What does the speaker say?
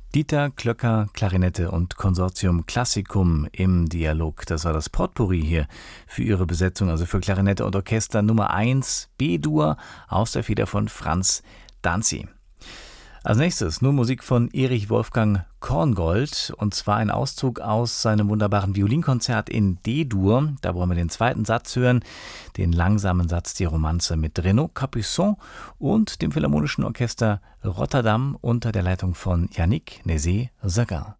Dieter Klöcker, Klarinette und Consortium Classicum im Dialog. Das war das Potpourri hier für Ihre Besetzung, also für Klarinette und Orchester Nummer 1 B-Dur aus der Feder von Franz Danzi. Als nächstes nur Musik von Erich Wolfgang Korngold, und zwar ein Auszug aus seinem wunderbaren Violinkonzert in D-Dur. Da wollen wir den zweiten Satz hören, den langsamen Satz, die Romanze mit Renaud Capuçon und dem Philharmonischen Orchester Rotterdam unter der Leitung von Yannick Nézet-Séguin.